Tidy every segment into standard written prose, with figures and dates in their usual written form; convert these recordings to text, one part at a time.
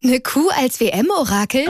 Eine Kuh als WM-Orakel?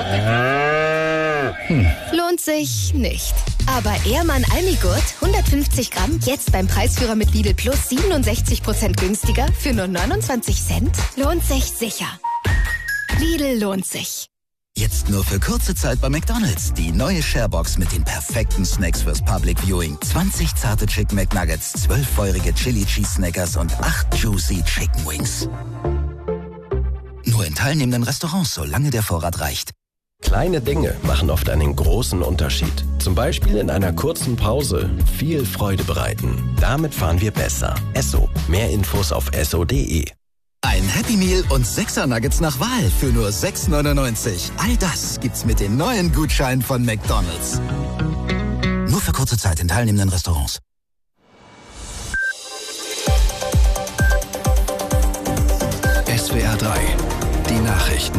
Lohnt sich nicht. Aber Ehrmann Almigurt, 150 Gramm, jetzt beim Preisführer mit Lidl Plus 67% günstiger für nur 29 Cent? Lohnt sich sicher. Lidl lohnt sich. Jetzt nur für kurze Zeit bei McDonald's. Die neue Sharebox mit den perfekten Snacks fürs Public Viewing. 20 zarte Chicken McNuggets, 12 feurige Chili Cheese Snackers und 8 juicy Chicken Wings. Nur in teilnehmenden Restaurants, solange der Vorrat reicht. Kleine Dinge machen oft einen großen Unterschied. Zum Beispiel in einer kurzen Pause viel Freude bereiten. Damit fahren wir besser. Esso. Mehr Infos auf esso.de. Ein Happy Meal und 6er Nuggets nach Wahl für nur 6,99. All das gibt's mit den neuen Gutscheinen von McDonald's. Nur für kurze Zeit in teilnehmenden Restaurants. SWR 3, die Nachrichten.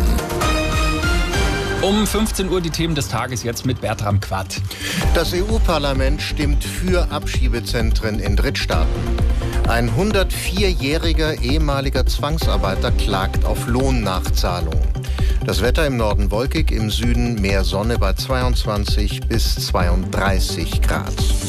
Um 15 Uhr die Themen des Tages jetzt mit Bertram Quadt. Das EU-Parlament stimmt für Abschiebezentren in Drittstaaten. Ein 104-jähriger ehemaliger Zwangsarbeiter klagt auf Lohnnachzahlung. Das Wetter im Norden wolkig, im Süden mehr Sonne bei 22 bis 32 Grad.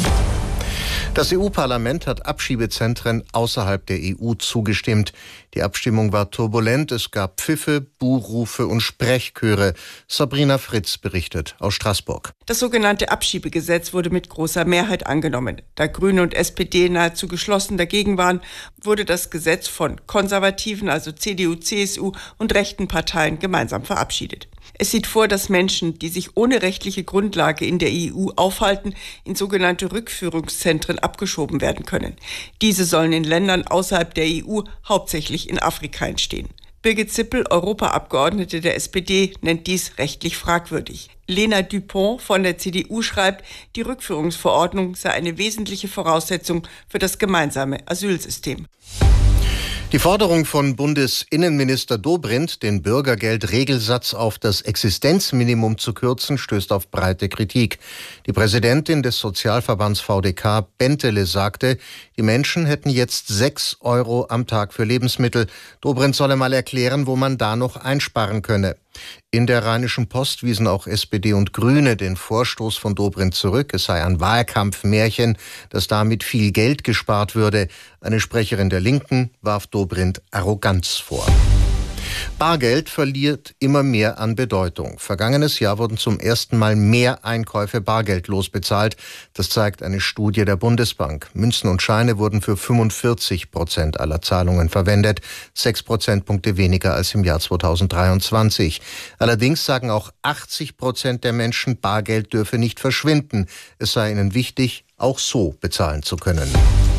Das EU-Parlament hat Abschiebezentren außerhalb der EU zugestimmt. Die Abstimmung war turbulent. Es gab Pfiffe, Buhrufe und Sprechchöre. Sabrina Fritz berichtet aus Straßburg. Das sogenannte Abschiebegesetz wurde mit großer Mehrheit angenommen. Da Grüne und SPD nahezu geschlossen dagegen waren, wurde das Gesetz von konservativen, also CDU, CSU und rechten Parteien gemeinsam verabschiedet. Es sieht vor, dass Menschen, die sich ohne rechtliche Grundlage in der EU aufhalten, in sogenannte Rückführungszentren abgeschoben werden können. Diese sollen in Ländern außerhalb der EU, hauptsächlich in Afrika, entstehen. Birgit Zippel, Europaabgeordnete der SPD, nennt dies rechtlich fragwürdig. Lena Dupont von der CDU schreibt, die Rückführungsverordnung sei eine wesentliche Voraussetzung für das gemeinsame Asylsystem. Die Forderung von Bundesinnenminister Dobrindt, den Bürgergeldregelsatz auf das Existenzminimum zu kürzen, stößt auf breite Kritik. Die Präsidentin des Sozialverbands VDK, Bentele, sagte, die Menschen hätten jetzt 6 Euro am Tag für Lebensmittel. Dobrindt solle mal erklären, wo man da noch einsparen könne. In der Rheinischen Post wiesen auch SPD und Grüne den Vorstoß von Dobrindt zurück. Es sei ein Wahlkampfmärchen, dass damit viel Geld gespart würde. Eine Sprecherin der Linken warf Dobrindt Arroganz vor. Bargeld verliert immer mehr an Bedeutung. Vergangenes Jahr wurden zum ersten Mal mehr Einkäufe bargeldlos bezahlt. Das zeigt eine Studie der Bundesbank. Münzen und Scheine wurden für 45% aller Zahlungen verwendet. 6 Prozentpunkte weniger als im Jahr 2023. Allerdings sagen auch 80% der Menschen, Bargeld dürfe nicht verschwinden. Es sei ihnen wichtig, auch so bezahlen zu können.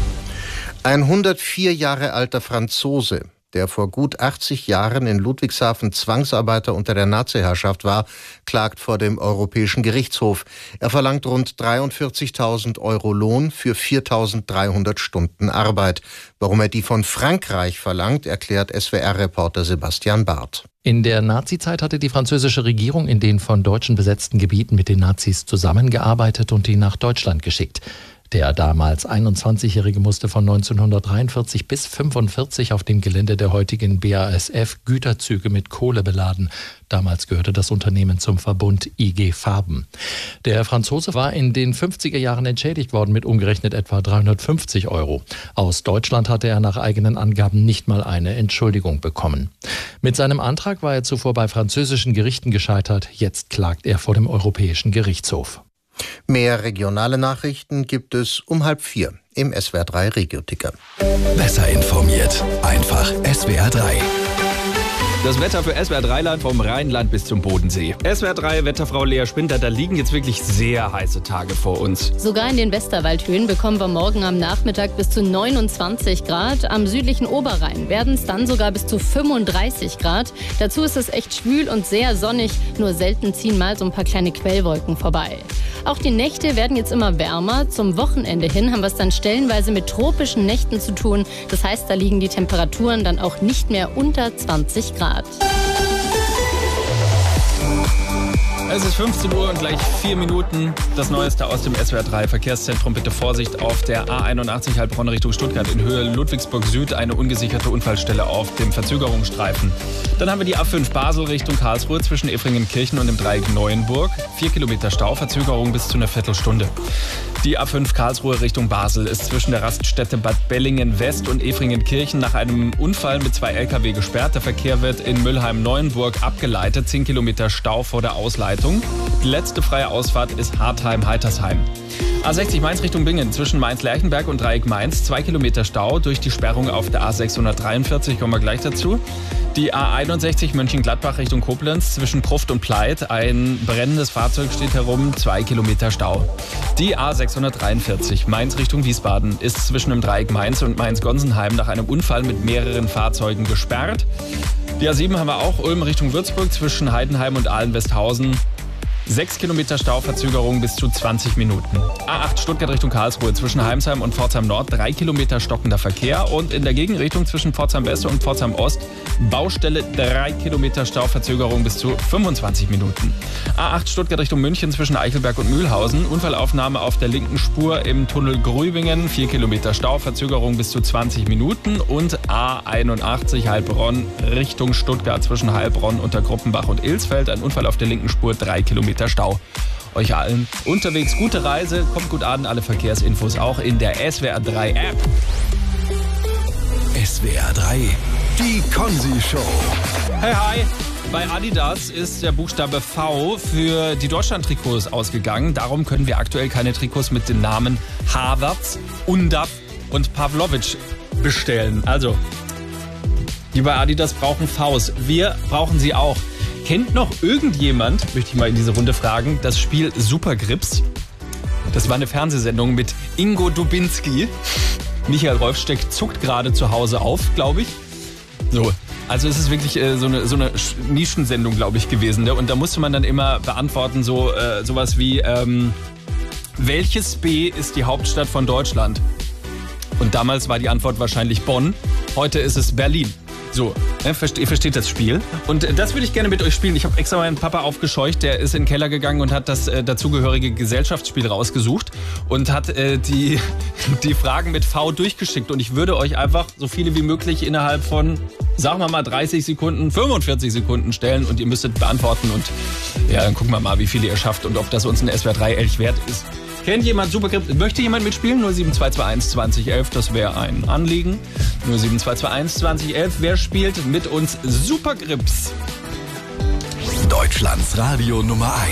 Ein 104 Jahre alter Franzose, der vor gut 80 Jahren in Ludwigshafen Zwangsarbeiter unter der Naziherrschaft war, klagt vor dem Europäischen Gerichtshof. Er verlangt rund 43.000 Euro Lohn für 4.300 Stunden Arbeit. Warum er die von Frankreich verlangt, erklärt SWR-Reporter Sebastian Barth. In der Nazizeit hatte die französische Regierung in den von Deutschen besetzten Gebieten mit den Nazis zusammengearbeitet und die nach Deutschland geschickt. Der damals 21-Jährige musste von 1943 bis 1945 auf dem Gelände der heutigen BASF Güterzüge mit Kohle beladen. Damals gehörte das Unternehmen zum Verbund IG Farben. Der Franzose war in den 50er Jahren entschädigt worden mit umgerechnet etwa 350 Euro. Aus Deutschland hatte er nach eigenen Angaben nicht mal eine Entschuldigung bekommen. Mit seinem Antrag war er zuvor bei französischen Gerichten gescheitert. Jetzt klagt er vor dem Europäischen Gerichtshof. Mehr regionale Nachrichten gibt es um 3:30 im SWR 3 Regio-Ticker. Besser informiert, einfach SWR 3. Das Wetter für SWR 3-Land vom Rheinland bis zum Bodensee. SWR 3 Wetterfrau Lea Spinter, da liegen jetzt wirklich sehr heiße Tage vor uns. Sogar in den Westerwaldhöhen bekommen wir morgen am Nachmittag bis zu 29 Grad. Am südlichen Oberrhein werden es dann sogar bis zu 35 Grad. Dazu ist es echt schwül und sehr sonnig. Nur selten ziehen mal so ein paar kleine Quellwolken vorbei. Auch die Nächte werden jetzt immer wärmer. Zum Wochenende hin haben wir es dann stellenweise mit tropischen Nächten zu tun. Das heißt, da liegen die Temperaturen dann auch nicht mehr unter 20 Grad. Es ist 15 Uhr und gleich 4 Minuten. Das Neueste aus dem SWR 3 Verkehrszentrum. Bitte Vorsicht auf der A81 Heilbronn Richtung Stuttgart in Höhe Ludwigsburg Süd. Eine ungesicherte Unfallstelle auf dem Verzögerungsstreifen. Dann haben wir die A5 Basel Richtung Karlsruhe zwischen Efringenkirchen und dem Dreieck Neuenburg. 4 Kilometer Stau, Verzögerung bis zu einer Viertelstunde. Die A5 Karlsruhe Richtung Basel ist zwischen der Raststätte Bad Bellingen West und Efringenkirchen nach einem Unfall mit 2 LKW gesperrt. Der Verkehr wird in Müllheim-Neuenburg abgeleitet. 10 Kilometer Stau vor der Ausleitung. Die letzte freie Ausfahrt ist Hartheim-Heitersheim. A60 Mainz Richtung Bingen zwischen Mainz-Lerchenberg und Dreieck Mainz. 2 Kilometer Stau durch die Sperrung auf der A643, kommen wir gleich dazu. Die A61 Mönchengladbach Richtung Koblenz zwischen Pruft und Pleit. Ein brennendes Fahrzeug steht herum, 2 Kilometer Stau. Die A643 Mainz Richtung Wiesbaden ist zwischen dem Dreieck Mainz und Mainz-Gonsenheim nach einem Unfall mit mehreren Fahrzeugen gesperrt. Die A7 haben wir auch, Ulm Richtung Würzburg zwischen Heidenheim und Ahlen-Westhausen. 6 Kilometer Stauverzögerung bis zu 20 Minuten. A8 Stuttgart Richtung Karlsruhe zwischen Heimsheim und Pforzheim Nord 3 Kilometer stockender Verkehr und in der Gegenrichtung zwischen Pforzheim West und Pforzheim Ost Baustelle 3 Kilometer Stauverzögerung bis zu 25 Minuten. A8 Stuttgart Richtung München zwischen Eichelberg und Mühlhausen Unfallaufnahme auf der linken Spur im Tunnel Grübingen 4 Kilometer Stauverzögerung bis zu 20 Minuten und A81 Heilbronn Richtung Stuttgart zwischen Heilbronn, Untergruppenbach und Ilsfeld ein Unfall auf der linken Spur 3 Kilometer Stau. Euch allen unterwegs gute Reise, kommt gut an, alle Verkehrsinfos auch in der SWR 3 App. SWR 3, die Konzi-Show. Hey, hi! Bei Adidas ist der Buchstabe V für die Deutschland-Trikots ausgegangen. Darum können wir aktuell keine Trikots mit den Namen Havertz, Undav und Pavlovic bestellen. Also, die bei Adidas brauchen Vs. Wir brauchen sie auch. Kennt noch irgendjemand, möchte ich mal in diese Runde fragen, das Spiel Supergrips? Das war eine Fernsehsendung mit Ingo Dubinski. Michael Rolfsteck zuckt gerade zu Hause auf, glaube ich. So, also es ist wirklich so eine Nischensendung, glaube ich, gewesen. Ne? Und da musste man dann immer beantworten, sowas wie, welches B ist die Hauptstadt von Deutschland? Und damals war die Antwort wahrscheinlich Bonn, heute ist es Berlin. So, ihr versteht das Spiel. Und das würde ich gerne mit euch spielen. Ich habe extra meinen Papa aufgescheucht. Der ist in den Keller gegangen und hat das dazugehörige Gesellschaftsspiel rausgesucht und hat die Fragen mit V durchgeschickt. Und ich würde euch einfach so viele wie möglich innerhalb von, sagen wir mal, 30 Sekunden, 45 Sekunden stellen. Und ihr müsstet beantworten. Und ja, dann gucken wir mal, wie viele ihr schafft und ob das uns ein SWR 3 ehrlich wert ist. Kennt jemand Supergrips? Möchte jemand mitspielen? 07221 2011, das wäre ein Anliegen. 07221 2011, wer spielt mit uns Supergrips? Deutschlands Radio Nummer 1.